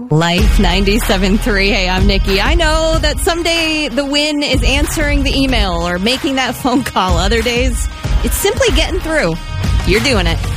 Life 97.3. Hey, I'm Nikki. I know that someday the win is answering the email or making that phone call. Other days, it's simply getting through. You're doing it.